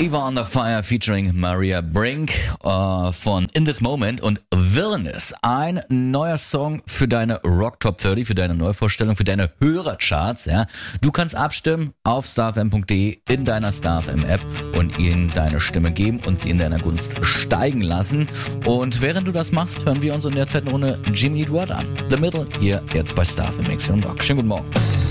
Eva Under Fire featuring Maria Brink von In This Moment und Villainous. Ein neuer Song für deine Rock Top 30, für deine Neuvorstellung, für deine Hörercharts. Ja. Du kannst abstimmen auf starfm.de in deiner StarFM App und ihnen deine Stimme geben und sie in deiner Gunst steigen lassen. Und während du das machst, hören wir uns in der Zeit eine Runde Jimmy Eat World an. The Middle hier jetzt bei StarFM Mix und Rock. Schönen guten Morgen.